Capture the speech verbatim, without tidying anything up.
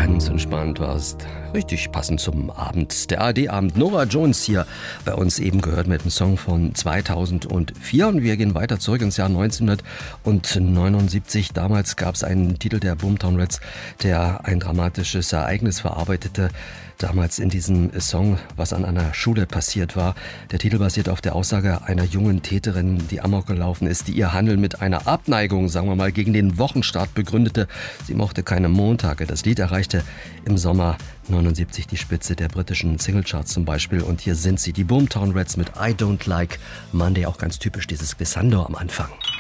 ganz entspannt warst. Richtig passend zum Abend. Der A R D-Abend. Norah Jones hier bei uns eben gehört mit einem Song von zweitausendvier. Und wir gehen weiter zurück ins Jahr neunzehnhundertneunundsiebzig. Damals gab es einen Titel der Boomtown Rats, der ein dramatisches Ereignis verarbeitete. Damals in diesem Song, was an einer Schule passiert war. Der Titel basiert auf der Aussage einer jungen Täterin, die Amok gelaufen ist, die ihr Handeln mit einer Abneigung, sagen wir mal, gegen den Wochenstart begründete. Sie mochte keine Montage. Das Lied erreichte im Sommer neunundsiebzig die Spitze der britischen Singlecharts zum Beispiel. Und hier sind sie, die Boomtown Rats mit I Don't Like Monday, auch ganz typisch dieses Glissando am Anfang.